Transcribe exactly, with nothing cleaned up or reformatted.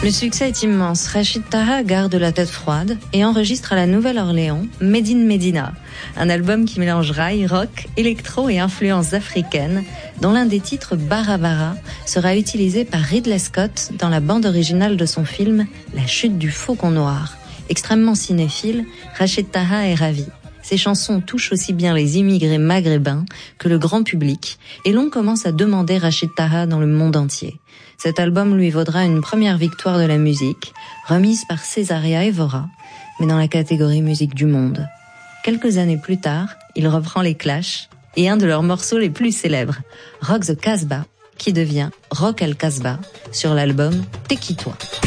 Le succès est immense. Rachid Taha garde la tête froide et enregistre à la Nouvelle-Orléans Made in Medina, un album qui mélange rail, rock, électro et influences africaines, dont l'un des titres, Bara Bara, sera utilisé par Ridley Scott dans la bande originale de son film La chute du faucon noir. Extrêmement cinéphile, Rachid Taha est ravi. Ses chansons touchent aussi bien les immigrés maghrébins que le grand public, et l'on commence à demander Rachid Taha dans le monde entier. Cet album lui vaudra une première victoire de la musique, remise par Césaria Evora, mais dans la catégorie musique du monde. Quelques années plus tard, il reprend les Clash, et un de leurs morceaux les plus célèbres, Rock the Casbah, qui devient Rock el Casbah, sur l'album Tekitoi.